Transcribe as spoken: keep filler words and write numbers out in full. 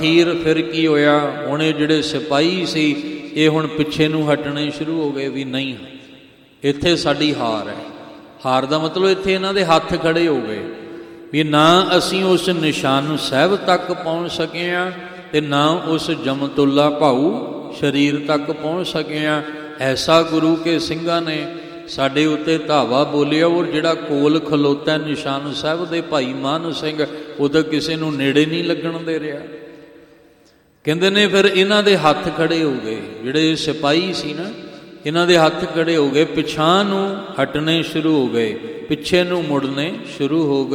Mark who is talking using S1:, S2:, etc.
S1: ਹੀਰ ਫਿਰ ਕੀ ਹੋਇਆ, ਹੁਣ ਇਹ ਜਿਹੜੇ ਸਿਪਾਹੀ ਸੀ ਇਹ ਹੁਣ ਪਿੱਛੇ ਨੂੰ ਹਟਣੇ ਸ਼ੁਰੂ ਹੋ ਗਏ ਵੀ ਨਹੀਂ, ਇੱਥੇ ਸਾਡੀ ਹਾਰ ਹੈ। ਹਾਰ ਦਾ ਮਤਲਬ ਇੱਥੇ ਇਹਨਾਂ ਦੇ ਹੱਥ ਖੜੇ ਹੋ ਗਏ ਵੀ ਨਾ ਅਸੀਂ ਉਸ ਨਿਸ਼ਾਨ ਸਾਹਿਬ ਤੱਕ ਪਹੁੰਚ ਸਕੇ ਹਾਂ ਅਤੇ ਨਾ ਉਸ ਜਮਤੁੱਲਾ ਭਾਊ ਸਰੀਰ ਤੱਕ ਪਹੁੰਚ ਸਕੇ ਹਾਂ। ਐਸਾ ਗੁਰੂ ਕੇ ਸਿੰਘਾਂ ਨੇ ਸਾਡੇ ਉੱਤੇ ਧਾਵਾ ਬੋਲਿਆ, ਔਰ ਜਿਹੜਾ ਕੋਲ ਖਲੋਤਾ ਨਿਸ਼ਾਨ ਸਾਹਿਬ ਦੇ ਭਾਈ ਮਾਨ ਸਿੰਘ ਉਹ ਤਾਂ ਕਿਸੇ ਨੂੰ ਨੇੜੇ ਨਹੀਂ ਲੱਗਣ ਦੇ ਰਿਹਾ। ਕਹਿੰਦੇ ਨੇ ਫਿਰ ਇਹਨਾਂ ਦੇ ਹੱਥ ਖੜੇ ਹੋ ਗਏ, ਜਿਹੜੇ ਸਿਪਾਹੀ ਸੀ ਨਾ ਇਹਨਾਂ ਦੇ ਹੱਥ ਖੜੇ ਹੋ ਗਏ, ਪਿਛਾਂਹ ਨੂੰ ਹਟਣੇ ਸ਼ੁਰੂ ਹੋ ਗਏ, ਪਿੱਛੇ ਨੂੰ ਮੁੜਨੇ ਸ਼ੁਰੂ ਹੋ ਗਏ।